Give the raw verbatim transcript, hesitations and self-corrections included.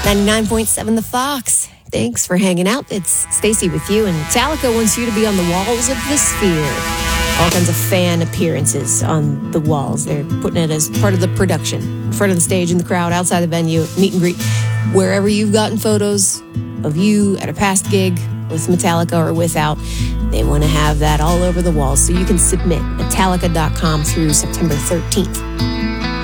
ninety-nine point seven The Fox. Thanks for hanging out. It's Stacy with you, and Metallica wants you to be on the walls of the Sphere. All kinds of fan appearances on the walls. They're putting it as part of the production. In front of the stage, in the crowd, outside the venue, meet and greet. Wherever you've gotten photos of you at a past gig with Metallica or without, they want to have that all over the walls. So you can submit Metallica dot com through September thirteenth.